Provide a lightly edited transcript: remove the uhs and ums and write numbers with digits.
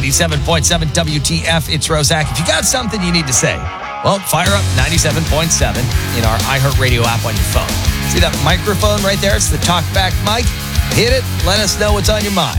97.7 WTF, it's Roszak. If you got something you need to say, well, fire up 97.7 in our iHeartRadio app on your phone. See that microphone right there? It's the TalkBack mic. Hit it. Let us know what's on your mind.